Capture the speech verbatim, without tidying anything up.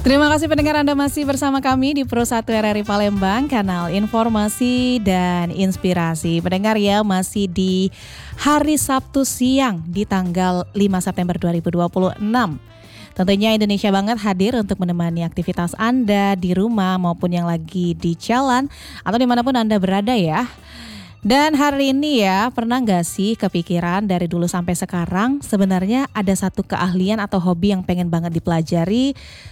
Terima kasih pendengar, Anda masih bersama kami di Pro satu R R I Palembang, kanal informasi dan inspirasi. Pendengar ya, masih di hari Sabtu siang di tanggal lima September dua ribu dua puluh enam. Tentunya Indonesia banget hadir untuk menemani aktivitas Anda di rumah maupun yang lagi di jalan atau dimanapun Anda berada ya. Dan hari ini ya, pernah gak sih kepikiran dari dulu sampai sekarang sebenarnya ada satu keahlian atau hobi yang pengen banget dipelajari,